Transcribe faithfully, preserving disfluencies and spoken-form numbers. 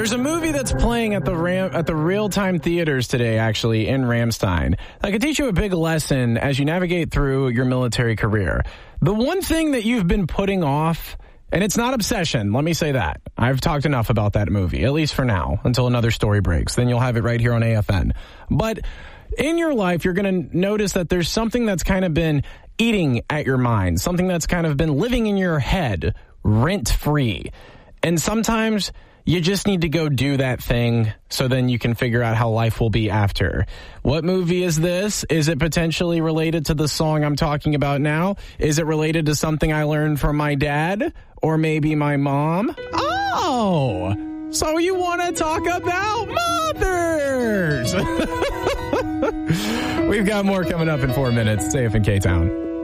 There's a movie that's playing at the Ram- at the real-time theaters today, actually, in Ramstein, that could teach you a big lesson as you navigate through your military career. The one thing that you've been putting off, and it's not obsession, let me say that. I've talked enough about that movie, at least for now, until another story breaks. Then you'll have it right here on A F N. But in your life, you're going to notice that there's something that's kind of been eating at your mind, something that's kind of been living in your head rent-free. And sometimes you just need to go do that thing so then you can figure out how life will be after. What movie is this? Is it potentially related to the song I'm talking about now? Is it related to something I learned from my dad? Or maybe my mom? Oh! So you want to talk about mothers! We've got more coming up in four minutes. Safe in K-Town.